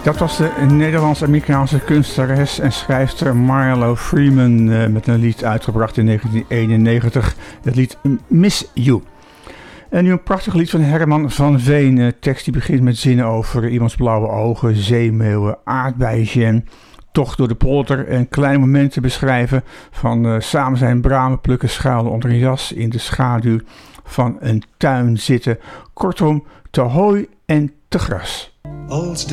Dat was de Nederlands-Amerikaanse kunstenares en schrijfster Marlo Freeman met een lied uitgebracht in 1991. Het lied Miss You. En nu een prachtig lied van Herman van Veen. Een tekst die begint met zinnen over iemands blauwe ogen, zeemeeuwen, aardbeienjam, tocht door de polder en kleine momenten beschrijven van samen zijn bramen plukken, schuilen onder een jas, in de schaduw van een tuin zitten. Kortom, te hooi en te gras.